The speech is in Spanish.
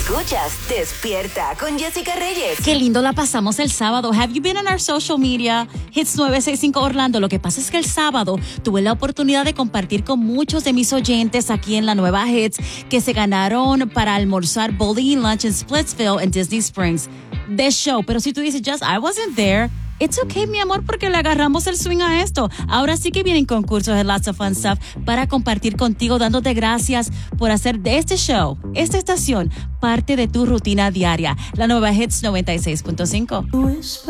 Escuchas Despierta con Jessica Reyes. Qué lindo la pasamos el sábado. Have you been on our social media? Hits 965 Orlando. Lo que pasa es que el sábado tuve la oportunidad de compartir con muchos de mis oyentes aquí en la nueva Hits que se ganaron para almorzar bowling lunch en Splitsville en Disney Springs. The show. Pero si tú dices, just, I wasn't there. It's okay, mi amor, porque le agarramos el swing a esto. Ahora sí que vienen concursos de Lots of Fun Stuff para compartir contigo, dándote gracias por hacer de este show, esta estación, parte de tu rutina diaria. La nueva Hits 96.5.